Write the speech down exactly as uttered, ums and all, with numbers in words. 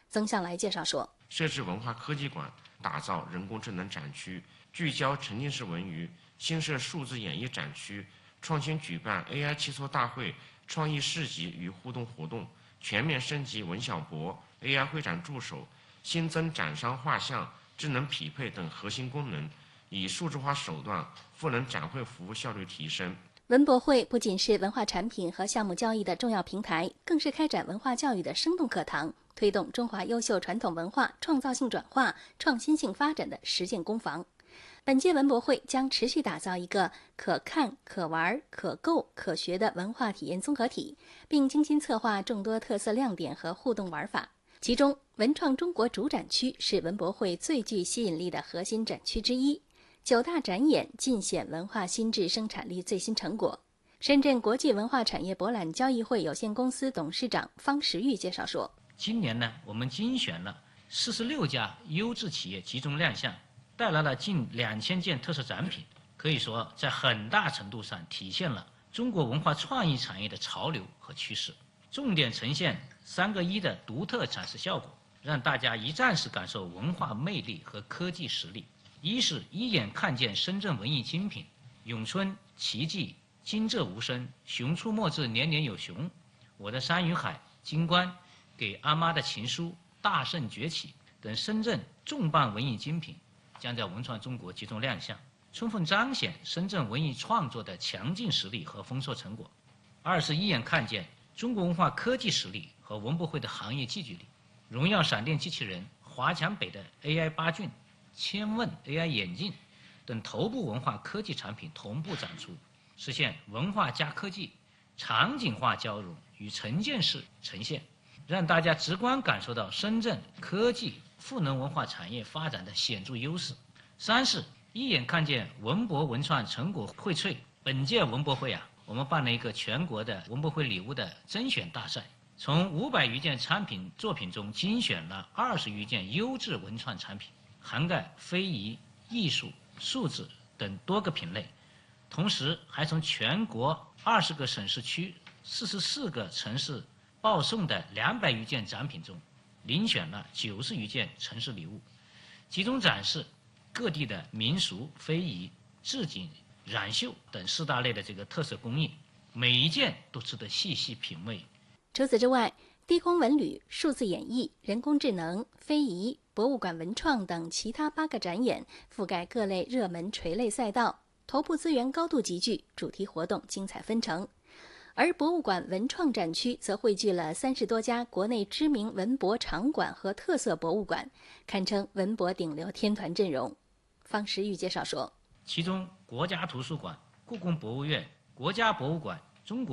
曾向来介绍说， 设置文化科技馆，打造人工智能展区，聚焦沉浸式文娱，新设数字演艺展区，创新举办 A I 切磋大会、创意市集与互动活动，全面升级文小博、A I 会展助手，新增展商画像、智能匹配等核心功能，以数字化手段赋能展会服务效率提升。 文博会不仅是文化产品和项目交易的重要平台，更是开展文化教育的生动课堂，推动中华优秀传统文化创造性转化、创新性发展的实践工坊。本届文博会将持续打造一个可看、可玩、可购、可学的文化体验综合体，并精心策划众多特色亮点和互动玩法。其中，文创中国主展区是文博会最具吸引力的核心展区之一。九大展演尽显文化新质生产力最新成果。深圳国际文化产业博览交易会有限公司董事长方时玉介绍说， 今年呢，我们精选了四十六家优质企业集中亮相，带来了近两千件特色展品，可以说在很大程度上体现了中国文化创意产业的潮流和趋势，重点呈现三个一的独特展示效果，让大家一站式感受文化魅力和科技实力。一是一眼看见深圳文艺精品，咏春、奇迹、惊蛰无声、熊出没至年年有熊、我的山与海、金冠、给阿妈的情书、大圣崛起等深圳重磅文艺精品将在文创中国集中亮相，充分彰显深圳文艺创作的强劲实力和丰硕成果。二是一眼看见中国文化科技实力和文博会的行业聚集力，荣耀闪电机器人、华强北的 A I 八骏、千问 A I 眼镜等头部文化科技产品同步展出，实现文化加科技、场景化交融与沉浸式呈现，让大家直观感受到深圳科技赋能文化产业发展的显著优势。三是一眼看见文博文创成果荟萃。本届文博会啊，我们办了一个全国的文博会礼物的甄选大赛，从五百余件产品作品中精选了二十余件优质文创产品，涵盖非遗、艺术、数字等多个品类，同时还从全国二十个省市区、四十四个城市报送的两百余件展品中，遴选了九十余件城市礼物，集中展示各地的民俗、非遗、制锦、染绣等四大类的这个特色工艺，每一件都值得细细品味。 除此之外，低空文旅、数字演艺、人工智能、非遗、博物馆文创等其他八个展演覆盖各类热门垂类赛道，头部资源高度集聚，主题活动精彩纷呈。而博物馆文创展区则汇聚了三十多家国内知名文博场馆和特色博物馆，堪称文博顶流天团阵容。方时玉介绍说， 其中国家图书馆、故宫博物院、国家博物馆、中国